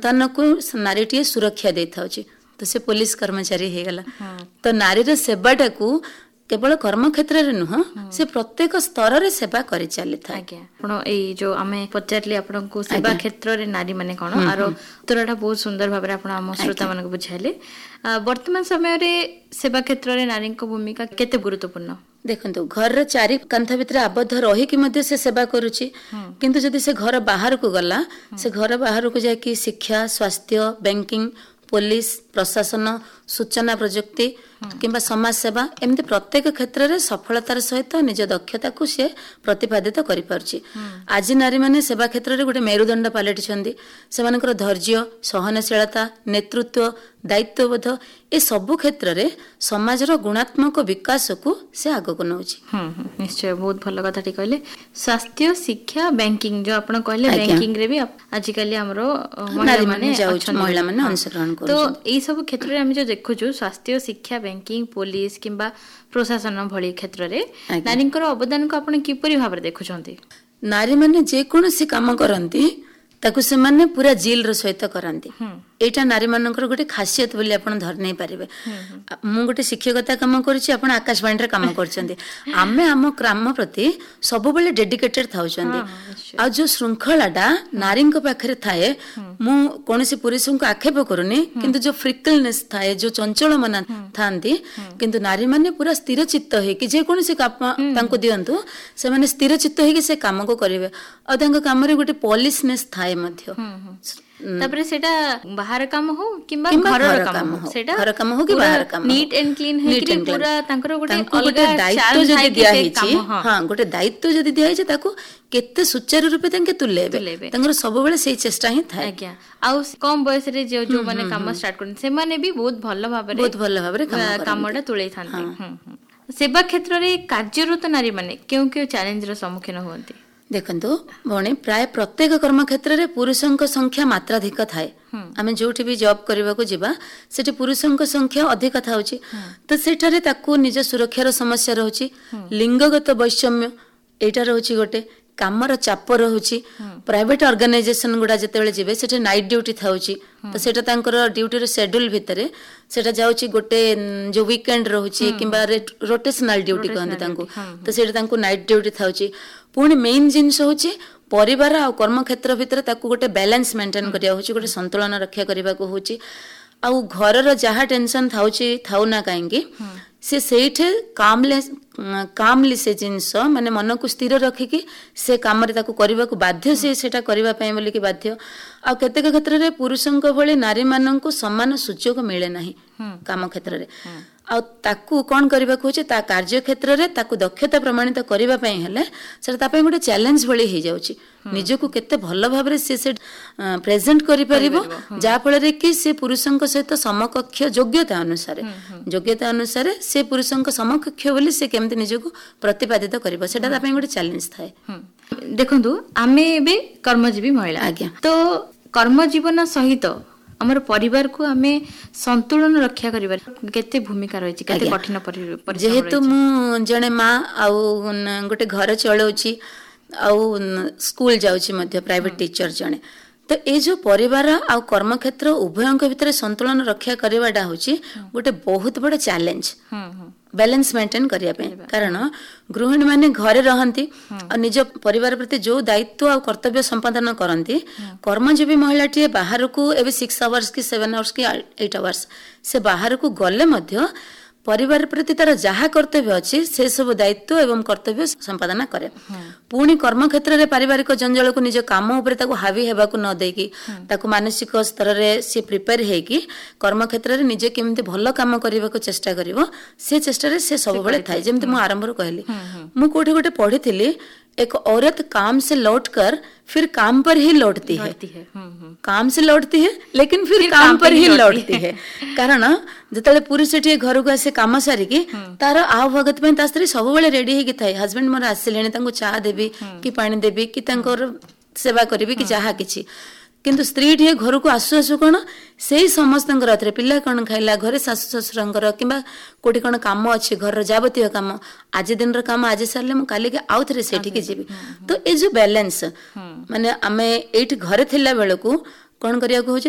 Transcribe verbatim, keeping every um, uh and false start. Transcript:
संतान को नारीटीए सुरक्षा दे था तो से पुलिस कर्मचारी हो गला तो नारीर सेवाटा को केवल कर्म क्षेत्र रे नुह से प्रत्येक स्तर रे सेवा करि चली था। आज्ञा आपण ए जो आमे पचारली आपण को सेवा क्षेत्र रे नारी माने कोन आरो उत्तरटा बहुत सुंदर भाबरे आपण हम श्रोता मन को बुझाइले। वर्तमान समय रे सेवा क्षेत्र रे नारी को भूमिका केते गुरुत्वपूर्ण देखंतु घर रे चारि कांथ भितर आबद्ध रही कि मध्य से सेवा करूची किंतु जदि से घर बाहर को गला से घर बाहर को जाय कि शिक्षा स्वास्थ्य बैंकिंग पुलिस प्रशासन सूचना प्रजुक्ति किंबा समाज सेवा एमती प्रत्येक क्षेत्र में सफलतार सहित निज दक्षता को सी प्रतिपादित कर पार्ची। आज नारी माने सेवा क्षेत्र में गोटे मेरुदंड पलटि से धैर्य सहनशीलता नेतृत्व दायित्वबोध ए सबु क्षेत्र में समाजर गुणात्मक विकास को से आग को नौची। निश्चय बहुत भल कथा कहले। स्वास्थ्य शिक्षा बैंकिंग जो आपण कहले बैंकिंग रे भी आजिकली हमरो महिला माने महिला माने अंशग्रहण तो एई सब क्षेत्र रे हम जो देखुछु स्वास्थ्य शिक्षा बैंकिंग पुलिस किंबा प्रशासन भली क्षेत्र रे नारींकर अवदान को आपण किपरि भाबरे देखुछंती। नारी माने जे कोनोसी काम करंती ताकू से माने पूरा जिल रो सहित करंती एटा नारी मानकर गोटे खासियत बोली आपण धर नै पारिबे। मु गोटे शिक्षकता काम करछि आपण आकाशवाणी रे काम करछंती आमे हम ग्राम प्रति सब बेले डेडिकेटेड थाउछंती आ जो श्रृंखलाटा नारी को पाखरे थाए मु कोनोसी पुरुष को आक्षेप करूनी किंतु जो फ्रिकलनेस थाए जो चंचल मन थांती किंतु नारी माने पूरा स्थिर चित्त हे कि जे कोनोसी काम तांको दियंतु से माने स्थिर चित्त हे कि से काम को करिवे आ तांको काम रे गोटे पॉलिशनेस थाए मध्य तापरे सेटा बाहर काम हो किंबा घर काम हो सेटा घर काम हो कि बाहर काम नीट एंड क्लीन है कि पूरा तांकर गोटे गोटे दायित्व जदि दिया हिची हां गोटे दायित्व जदि दिया हिची ताको केते सुचारू रूपे तांके तुलेबे तांकर सब बेले सेही चेष्टा ही थाए। आज्ञा आ कम बयस रे जो जो माने काम स्टार्ट करन से माने भी बहुत भलो भाबरे बहुत भलो भाबरे कामडा तुलै थांते। सेवा क्षेत्र रे कार्यरत नारी माने क्यों क्यों चैलेंज रो सम्मुखीन होंती देखंतु भौणी प्राय प्रत्येक कर्म क्षेत्र रे पुरुषों संख्या मात्राधिक थाए आमे जोठी भी जॉब करबा को जिबा सेठी पुरुषों संख्या अधिक थाउची तो सेठारे ताकू निज सुरक्षार समस्या रहउची लिंगगत वैषम्य एटा रहउची गोटे कामर चाप रहउची प्राइवेट ऑर्गेनाइजेशन गुडा जतेबेले जिबे सेठी नाइट ड्यूटी थाउची तो सेटा तांकर ड्यूटी रो शेड्यूल भितरे सेटा जाउची गोटे जो वीकेंड रहउची किबा रोटेशनल ड्यूटी कहंदी तांको तो सेटा तांको नाइट ड्यूटी थाउची पुणी मेन जिनस होची परिवार आ कर्म क्षेत्र भितर ताकू गोटे बैलेंस मेंटेन करिया होची गोटे संतुलन रक्षा करबा को होची आ घरर जहा टेंशन थाउची थाउ ना काहेंगी से सेठे कामले कामली से जिनस माने मन को स्थिर रखिकी से काम रे ताकू करबा को बाध्य से सेटा करबा पय बोली कि बाध्य आ केतेक क्षेत्र रे पुरुषों भली नारी मानन को समान सुयोग मिले नाही काम क्षेत्र रे आ ताकू कोन करबा को होचे ता कार्य क्षेत्र रे ताकू दक्षता प्रमाणित करबा पय हेले से ता पय गोटे चैलेंज भली हे जाउची निज को केते भलो भाबरे से से प्रेजेंट करि परिबो जा फल रे कि से पुरुषों सहित समकक्ष योग्यता अनुसार योग्यता अनुसार से पुरुषों समकक्ष बोली से केमते निज को प्रतिपादित करबो सेटा ता पय गोटे चैलेंज थाए। देखंतु आमे बे कर्मजीवी महिला आज्ञा तो कर्म जीवन सहित हमर परिवार को आमे संतुलन रक्षा करिबार केते भूमिका रहै छि केते कठिन परिस्थिति जेहेतु मु जने मां आउ गोटे घर चलौची आउ स्कूल जाउची मध्य प्राइवेट टीचर जने तो ए जो परिवार आ कर्म क्षेत्र उभयंक भितर संतुलन रक्षा करवाटा होची गोटे बहुत बड़ चैलेंज बैलेंस मेंटेन करिया पे कारण गृहिणी माने घरे रहंती और निज परिवार प्रति जो दायित्व और कर्तव्य संपादन करंती कर्मजीवी महिलाटी बाहर को एबे सिक्स आवर्स की सेवन आवर्स की एट आवर्स से बाहर को गले मध्य परिवार प्रति तार जहा कर्तव्य अच्छी से सब दायित्व एवं कर्तव्य संपादन करे पुणी कर्म क्षेत्र रे पारिवारिक जंजाल को निज काम ऊपर ताको हावी हेबा को न देकी ताको मानसिक स्तर रे से प्रिपेयर हेकी कर्म क्षेत्र रे निजे केमते भलो काम करबा को चेष्टा करिवो से चेष्टा रे से सब बेले थाई जेमते मु आरंभ रो कहली मु कोठी गोटे पढिथिली एक औरत काम से लौटकर फिर काम पर ही लौटती है, है। काम से लौटती है लेकिन फिर, फिर काम, काम पर ही लौटती है कारण जतले पुरुष टी घर को आसे काम सारी की तार आ भगत पे ता स्त्री सब बेले रेडी हे कि थाई हस्बैंड मोर आसिलेनी तांको चा देबी कि पानी देबी कि तांकर सेवा करबी कि जाहा किछि किंतु स्त्री टी घर को आसु आसु कोन सेही समस्त रात पिला कौन खाइला घरे शाशु शशुर कि कोटी कौन कम अच्छे घर जावतीय कम आज दिन काम आज सारे मुझे काली आउ थे से जी तो ये जो बैलेंस माने आमे एठी घरे थिला बेलू कौन करिया को होचे